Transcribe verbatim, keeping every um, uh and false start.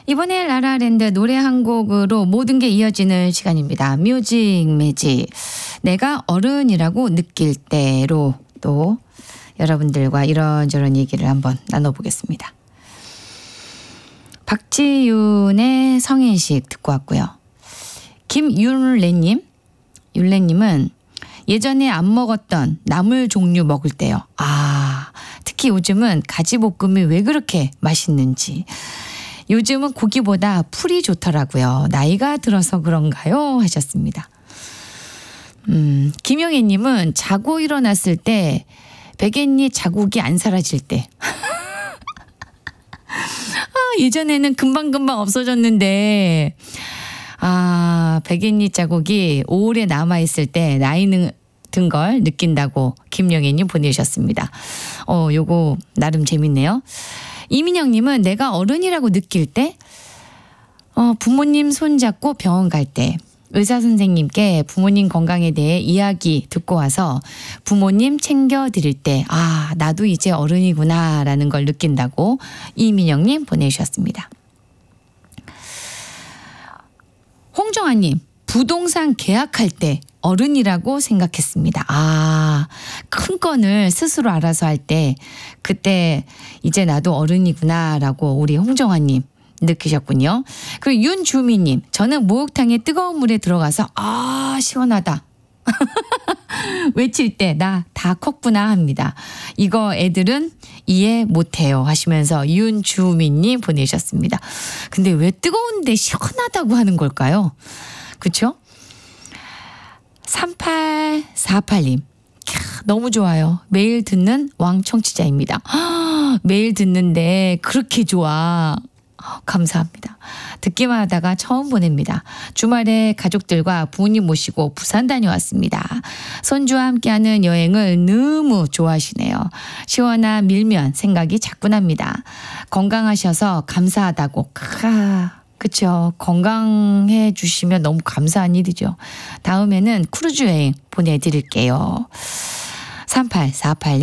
이번에 라라랜드 노래 한 곡으로 모든 게 이어지는 시간입니다. 뮤직 매직. 내가 어른이라고 느낄 때로 또 여러분들과 이런저런 얘기를 한번 나눠보겠습니다. 박지윤의 성인식 듣고 왔고요. 김윤래님, 윤래님은 예전에 안 먹었던 나물 종류 먹을 때요. 아, 특히 요즘은 가지볶음이 왜 그렇게 맛있는지. 요즘은 고기보다 풀이 좋더라고요. 나이가 들어서 그런가요? 하셨습니다. 음, 김영애님은 자고 일어났을 때 베갯잎 자국이 안 사라질 때. 아, 예전에는 금방금방 없어졌는데 아, 베갯잎 자국이 오래 남아있을 때 나이는 든 걸 느낀다고 김영애님 보내주셨습니다. 어, 요거 나름 재밌네요. 이민영님은 내가 어른이라고 느낄 때 어, 부모님 손잡고 병원 갈 때 의사 선생님께 부모님 건강에 대해 이야기 듣고 와서 부모님 챙겨드릴 때 아, 나도 이제 어른이구나 라는 걸 느낀다고 이민영님 보내주셨습니다. 홍정아님, 부동산 계약할 때 어른이라고 생각했습니다. 아, 큰 건을 스스로 알아서 할 때 그때 이제 나도 어른이구나 라고 우리 홍정아님 느끼셨군요. 그리고 윤주미님, 저는 목욕탕에 뜨거운 물에 들어가서 아, 시원하다 외칠 때 나 다 컸구나 합니다. 이거 애들은 이해 못해요 하시면서 윤주미님 보내셨습니다. 근데 왜 뜨거운데 시원하다고 하는 걸까요? 그렇죠? 삼팔사팔님, 너무 좋아요. 매일 듣는 왕청취자입니다. 매일 듣는데 그렇게 좋아. 감사합니다. 듣기만 하다가 처음 보냅니다. 주말에 가족들과 부모님 모시고 부산 다녀왔습니다. 손주와 함께하는 여행을 너무 좋아하시네요. 시원한 밀면 생각이 자꾸 납니다. 건강하셔서 감사하다고. 아, 그쵸. 건강해 주시면 너무 감사한 일이죠. 다음에는 크루즈 여행 보내드릴게요. 삼팔사팔님